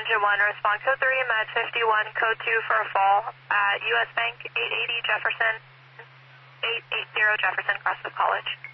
Engine 1, respond code 3, Med 51, code 2 for a fall at US Bank 880 Jefferson, 880 Jefferson, Crossville College.